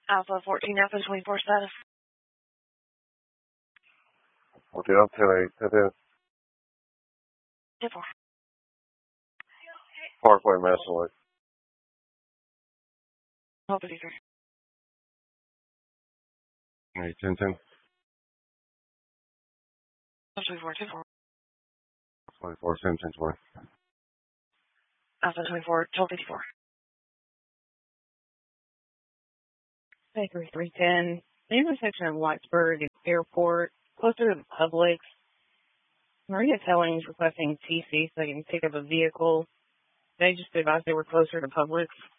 Alpha 14, Alpha 24 status. 14 up, 10 8, 10 10 4. Parkway, Massillon. Alpha 53. 8, 10 10. Alpha 24, 10 4. 24 10 10 20. Alpha 24, 12 54. Hey, 3310. The intersection of Whitesburg and Airport, closer to the Publix. Maria Telling is requesting TC so they can pick up a vehicle. They just advised they were closer to Publix.